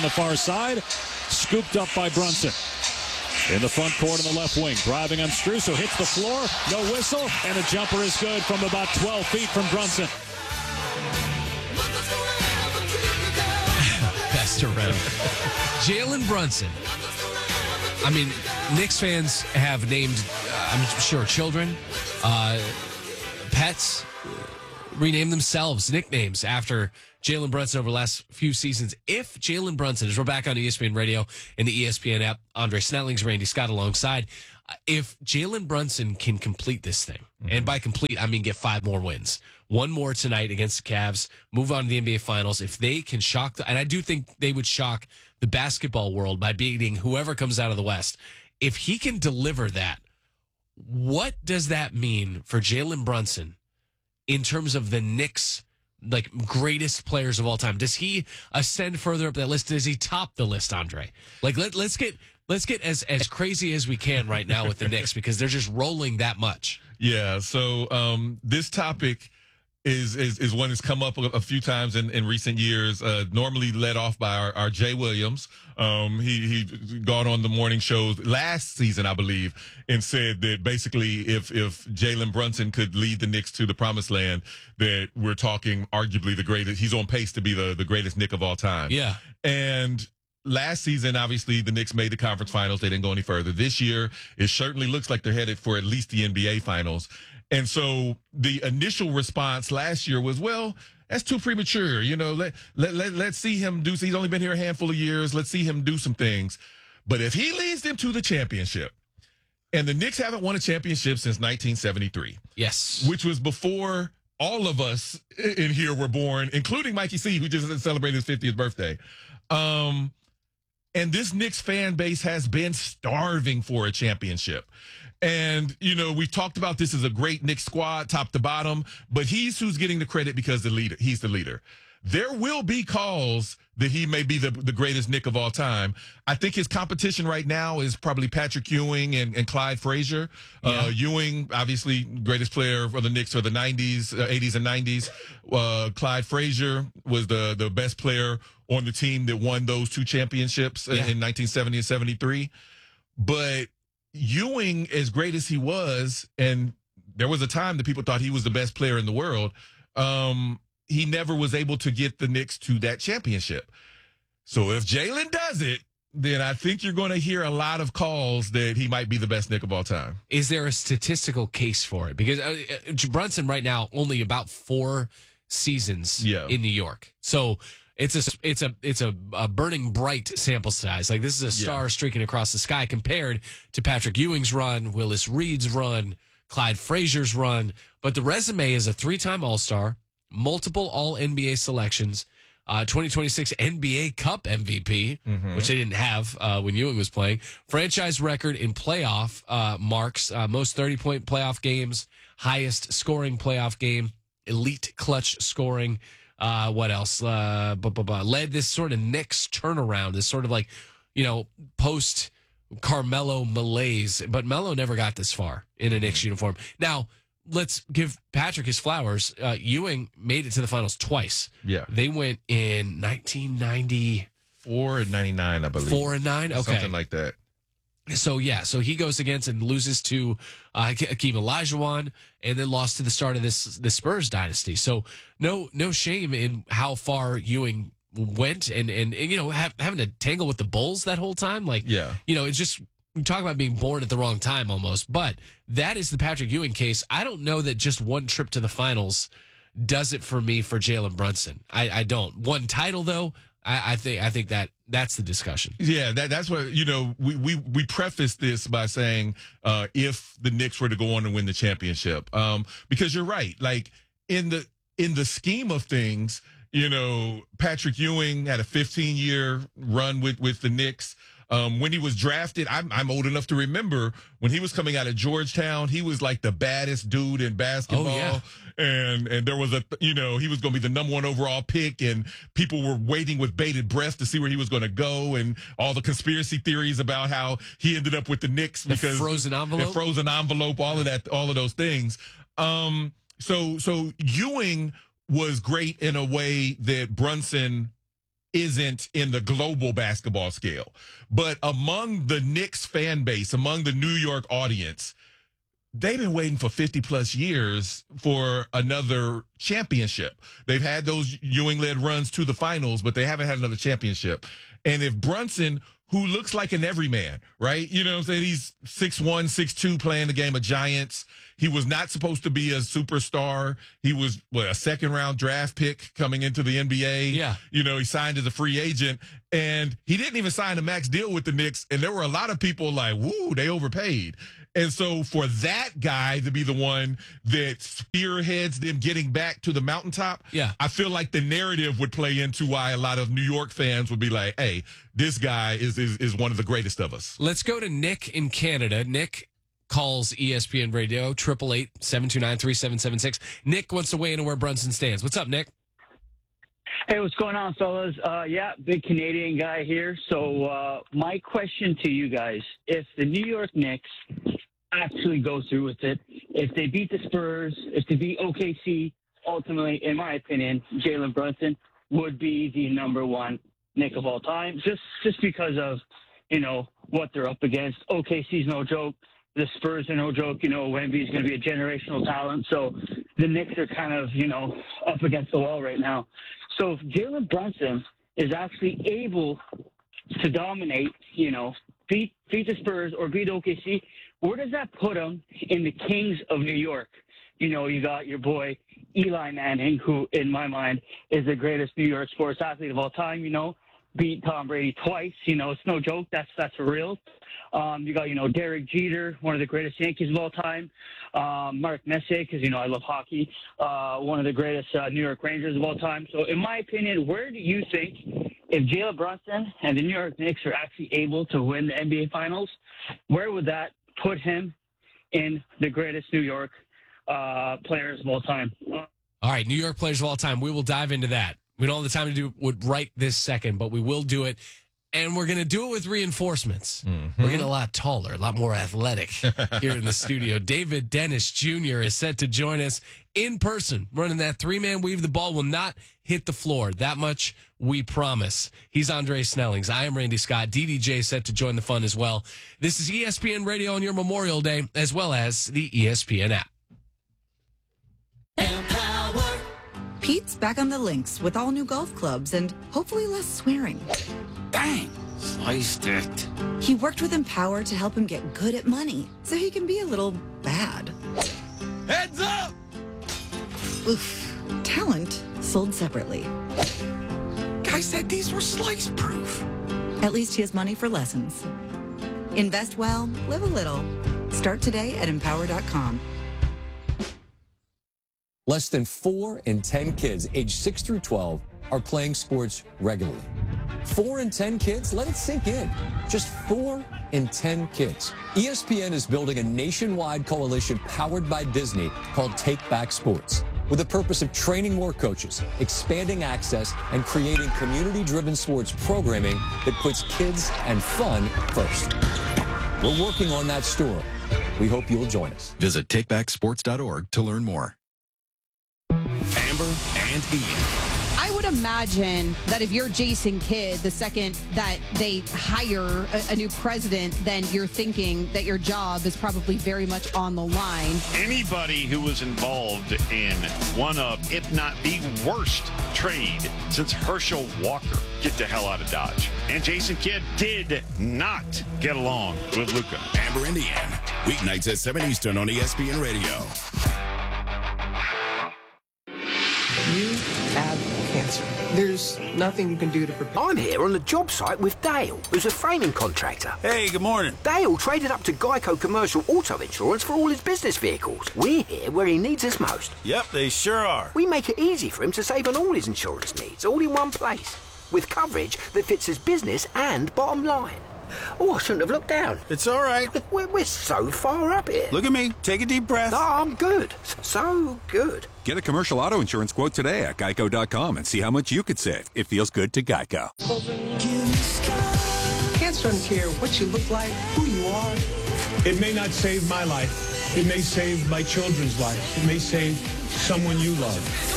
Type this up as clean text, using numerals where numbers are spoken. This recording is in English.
the far side. Scooped up by Brunson. In the front court on the left wing. Driving on Strus, who hits the floor. No whistle. And a jumper is good from about 12 feet from Brunson. Best around. Jalen Brunson. I mean, Knicks fans have named, I'm sure, children, pets, rename themselves nicknames after Jalen Brunson over the last few seasons. If Jalen Brunson, as we're back on ESPN Radio and the ESPN app, Andre Snellings, Randy Scott alongside, if Jalen Brunson can complete this thing, and by complete, I mean get 5 more wins, 1 more tonight against the Cavs, move on to the NBA Finals, if they can shock, and I do think they would shock the basketball world by beating whoever comes out of the West, if he can deliver that, what does that mean for Jalen Brunson in terms of the Knicks' like greatest players of all time? Does he ascend further up that list? Does he top the list, Andre? Like let's get as crazy as we can right now with the Knicks because they're just rolling that much. Yeah. So this topic is one that's come up a few times in recent years. Normally led off by our Jay Williams. He got on the morning shows last season, I believe, and said that basically if Jalen Brunson could lead the Knicks to the promised land, that we're talking arguably the greatest. He's on pace to be the greatest Knick of all time. Yeah. And last season, obviously, the Knicks made the conference finals. They didn't go any further. This year, it certainly looks like they're headed for at least the NBA finals. And so the initial response last year was, well, that's too premature. You know, let's see him do. He's only been here a handful of years. Let's see him do some things. But if he leads them to the championship, and the Knicks haven't won a championship since 1973. Yes. Which was before all of us in here were born, including Mikey C, who just celebrated his 50th birthday. And this Knicks fan base has been starving for a championship. And, you know, we've talked about this as a great Knicks squad, top to bottom, but he's who's getting the credit because he's the leader. There will be calls that he may be the greatest Knick of all time. I think his competition right now is probably Patrick Ewing and Clyde Frazier. Yeah. Ewing, obviously, greatest player for the Knicks for the 90s, 80s and 90s. Clyde Frazier was the best player on the team that won those 2 championships in 1970 and 73. But Ewing, as great as he was, and there was a time that people thought he was the best player in the world, he never was able to get the Knicks to that championship. So if Jalen does it, then I think you're going to hear a lot of calls that he might be the best Knick of all time. Is there a statistical case for it? Because Brunson right now only about 4 seasons in New York. So it's a burning bright sample size. Like this is a star streaking across the sky compared to Patrick Ewing's run, Willis Reed's run, Clyde Frazier's run. But the resume is a 3-time All-Star, multiple All-NBA selections, 2026 NBA Cup MVP, which they didn't have when Ewing was playing. Franchise record in playoff marks, most 30-point playoff games, highest scoring playoff game, elite clutch scoring. What else? Led this sort of Knicks turnaround, this sort of like, you know, post Carmelo malaise, but Melo never got this far in a Knicks uniform. Now, let's give Patrick his flowers. Ewing made it to the finals twice. Yeah. They went in 1994 and 99, I believe. 4 and 9? Okay. Something like that. So he goes against and loses to Hakeem Olajuwon, and then lost to the start of the Spurs dynasty. So no shame in how far Ewing went, and you know, having to tangle with the Bulls that whole time. Like, you know, it's just, we talk about being born at the wrong time almost. But that is the Patrick Ewing case. I don't know that just one trip to the finals does it for me for Jalen Brunson. I don't. One title though. I think that's the discussion. Yeah, that's what, you know, we preface this by saying if the Knicks were to go on and win the championship, because you're right. Like in the scheme of things, you know, Patrick Ewing had a 15-year run with the Knicks. When he was drafted, I'm old enough to remember when he was coming out of Georgetown, he was like the baddest dude in basketball. Oh, yeah. And there was he was going to be the number 1 overall pick, and people were waiting with bated breath to see where he was going to go, and all the conspiracy theories about how he ended up with the Knicks because the frozen envelope, all of those things. So Ewing was great in a way that Brunson isn't in the global basketball scale. But among the Knicks fan base, among the New York audience, they've been waiting for 50-plus years for another championship. They've had those Ewing-led runs to the finals, but they haven't had another championship. And if Brunson, who looks like an everyman, right? You know what I'm saying? He's 6'1", 6'2", playing the game of giants. He was not supposed to be a superstar. He was a second-round draft pick coming into the NBA. Yeah. You know, he signed as a free agent. And he didn't even sign a max deal with the Knicks. And there were a lot of people like, woo, they overpaid. And so for that guy to be the one that spearheads them getting back to the mountaintop, I feel like the narrative would play into why a lot of New York fans would be like, hey, this guy is one of the greatest of us. Let's go to Nick in Canada. Nick calls ESPN Radio, 888-729-3776. Nick wants to weigh in on where Brunson stands. What's up, Nick? Hey, what's going on, fellas? Big Canadian guy here. So my question to you guys, if the New York Knicks actually go through with it, if they beat the Spurs, if they beat OKC, ultimately, in my opinion, Jalen Brunson would be the number one Knick of all time, just because of, you know, what they're up against. OKC's no joke. The Spurs are no joke. You know, Wemby's going to be a generational talent. So the Knicks are kind of, you know, up against the wall right now. So if Jalen Brunson is actually able to dominate, you know, beat the Spurs or beat OKC, where does that put him in the Kings of New York? You know, you got your boy Eli Manning, who, in my mind, is the greatest New York sports athlete of all time, you know, beat Tom Brady twice. You know, it's no joke. That's for real. You got, you know, Derek Jeter, one of the greatest Yankees of all time. Mark Messier, because, you know, I love hockey. One of the greatest New York Rangers of all time. So, in my opinion, where do you think, if Jalen Brunson and the New York Knicks are actually able to win the NBA Finals, where would that put him in the greatest New York players of all time? All right, New York players of all time. We will dive into that. We don't have the time to do it right this second, but we will do it. And we're going to do it with reinforcements. Mm-hmm. We're getting a lot taller, a lot more athletic here in the studio. David Dennis Jr. is set to join us in person, running that three-man weave. The ball will not hit the floor. That much we promise. He's Andre Snellings. I am Randy Scott. DDJ set to join the fun as well. This is ESPN Radio on your Memorial Day, as well as the ESPN app. Pete's back on the links with all new golf clubs and hopefully less swearing. Bang! Sliced it. He worked with Empower to help him get good at money so he can be a little bad. Heads up! Oof. Talent sold separately. Guy said these were slice proof. At least he has money for lessons. Invest well, live a little. Start today at Empower.com. Less than 4 in 10 kids aged 6 through 12 are playing sports regularly. 4 in 10 kids? Let it sink in. Just 4 in 10 kids. ESPN is building a nationwide coalition powered by Disney called Take Back Sports, with the purpose of training more coaches, expanding access, and creating community-driven sports programming that puts kids and fun first. We're working on that story. We hope you'll join us. Visit takebacksports.org to learn more. Amber and Ian. I would imagine that if you're Jason Kidd, the second that they hire a new president, then you're thinking that your job is probably very much on the line. Anybody who was involved in one of, if not the worst trade since Herschel Walker, get the hell out of Dodge. And Jason Kidd did not get along with Luka. Amber and Ian, weeknights at 7 Eastern on ESPN Radio. You have cancer. There's nothing you can do to prepare. I'm here on the job site with Dale, who's a framing contractor. Hey, good morning. Dale traded up to Geico Commercial Auto Insurance for all his business vehicles. We're here where he needs us most. Yep, they sure are. We make it easy for him to save on all his insurance needs, all in one place, with coverage that fits his business and bottom line. Oh, I shouldn't have looked down. It's all right. We're so far up here. Look at me. Take a deep breath. Oh, I'm good. So good. Get a commercial auto insurance quote today at geico.com and see how much you could save. It feels good to Geico. Cancer doesn't care what you look like, who you are. It may not save my life. It may save my children's lives. It may save someone you love.